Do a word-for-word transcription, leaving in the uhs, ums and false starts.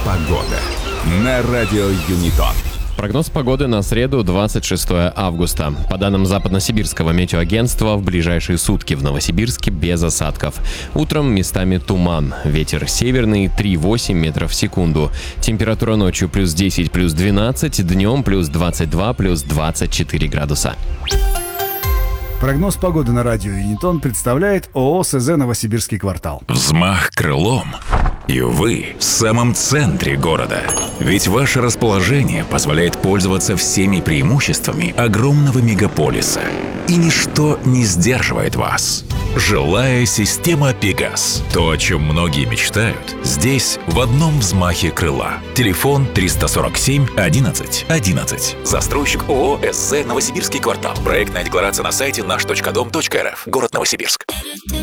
Погода на радио Юнитон. Прогноз погоды на среду, двадцать шестое августа. По данным Западно-Сибирского метеоагентства, в ближайшие сутки в Новосибирске без осадков. Утром местами туман. Ветер северный три восемь метров в секунду. Температура ночью плюс десять, плюс двенадцать, днем плюс двадцать два, плюс двадцать четыре градуса. Прогноз погоды на радио Юнитон представляет ООО СЗ «Новосибирский квартал». Взмах крылом, и вы в самом центре города. Ведь ваше расположение позволяет пользоваться всеми преимуществами огромного мегаполиса. И ничто не сдерживает вас. Жилая система «Пегас». То, о чем многие мечтают, здесь в одном взмахе крыла. Телефон триста сорок семь одиннадцать одиннадцать. Застройщик ООО СЗ «Новосибирский квартал». Проектная декларация на сайте наш точка дом точка эр эф. Город Новосибирск.